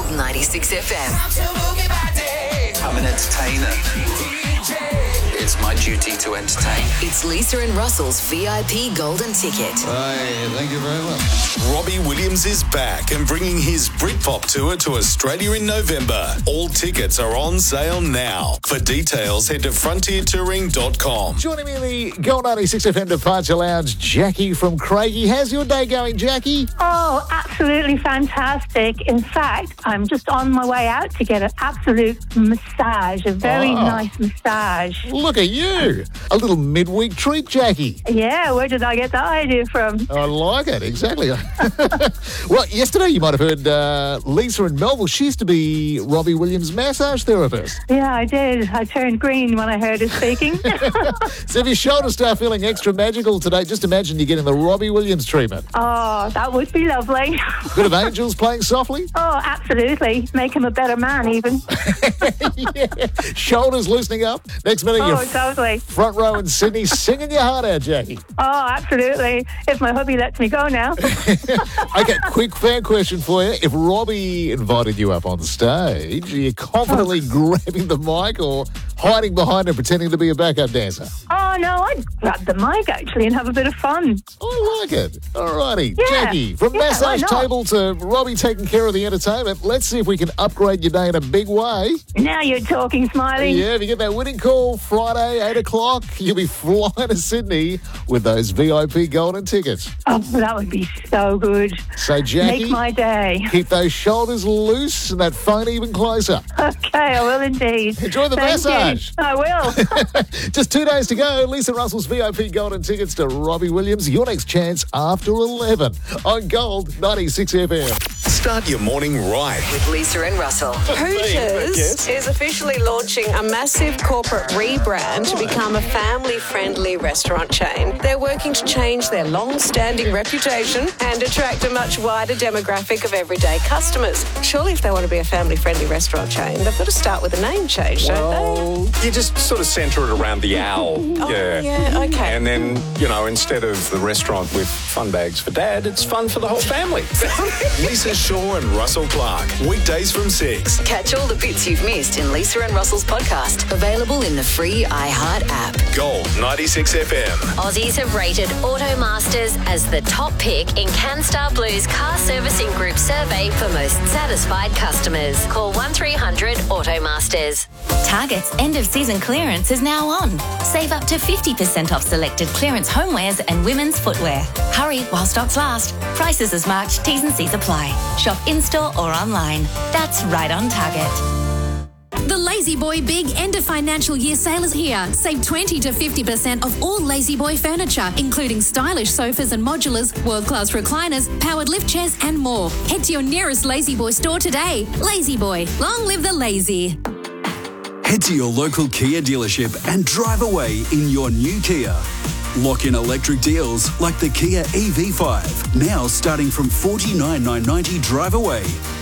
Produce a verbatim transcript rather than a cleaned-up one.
ninety-six F M. I'm an entertainer. It's my duty to entertain. It's Lisa and Russell's V I P Golden Ticket. Hey, thank you very much. Robbie Williams is back and bringing his Britpop tour to Australia in November. All tickets are on sale now. For details, head to frontier touring dot com. Joining me in the Gold ninety-six F M Departure Lounge, Jackie from Craigie. How's your day going, Jackie? Oh, absolutely fantastic. In fact, I'm just on my way out to get an absolute massage, a very Oh. nice massage. Look at you. A little midweek treat, Jackie. Yeah, where did I get that idea from? I like it, exactly. Well, yesterday you might have heard uh, Lisa in Melville. She used to be Robbie Williams' massage therapist. Yeah, I did. I turned green when I heard her speaking. So if your shoulders start feeling extra magical today, just imagine you're getting the Robbie Williams treatment. Oh, that would be lovely. Bit of angels playing softly. Oh, absolutely. Make him a better man, even. Yeah. Shoulders loosening up. Next minute, Oh, you're totally. front row in Sydney singing your heart out, Jackie. Oh, absolutely. If my hubby lets me go now. Okay, quick fair question for you. If Robbie invited you up on stage, are you confidently grabbing the mic or hiding behind and pretending to be a backup dancer? Oh, no, I'd grab the mic, actually, and have a bit of fun. I like it. All righty. Yeah. Jackie, from Yeah, why massage not? table to Robbie taking care of the entertainment, let's see if we can upgrade your day in a big way. Now you're talking, Smiley. Yeah, if you get that winning call Friday, eight o'clock, you'll be flying to Sydney with those V I P golden tickets. Oh, that would be so good. So, Jackie, Make my day. keep those shoulders loose and that phone even closer. Okay, I will indeed. Enjoy the Thank massage. you. I will. Just two days to go. Lisa Russell's V I P golden tickets to Robbie Williams. Your next chance after eleven on Gold ninety-six F M. Start your morning right. With Lisa and Russell. Hooters is officially launching a massive corporate rebrand to become a family-friendly restaurant chain. They're working to change their long-standing reputation and attract a much wider demographic of everyday customers. Surely if they want to be a family-friendly restaurant chain, they've got to start with a name change, don't Well, you just sort of centre it around the owl. Oh, yeah. yeah, okay. And then, you know, instead of the restaurant with fun bags for dad, it's fun for the whole family. Lisa Shaw and Russell Clark. Weekdays from six. Catch all the bits you've missed in Lisa and Russell's podcast. Available in the free iHeart app. Gold ninety-six F M. Aussies have rated Automasters as the top pick in CanStar Blue's car servicing group survey for most satisfied customers. Call one three hundred Automasters. Target's end-of-season clearance is now on. Save up to fifty percent off selected clearance homewares and women's footwear. Hurry while stocks last. Prices as marked, T's and C's apply. Shop in-store or online. That's right on Target. The Lazy Boy Big End of Financial Year sale is here. Save twenty to fifty percent off all Lazy Boy furniture, including stylish sofas and modulars, world-class recliners, powered lift chairs, and more. Head to your nearest Lazy Boy store today. Lazy Boy, long live the lazy. Head to your local Kia dealership and drive away in your new Kia. Lock in electric deals like the Kia E V five, now starting from forty-nine thousand nine hundred ninety drive away.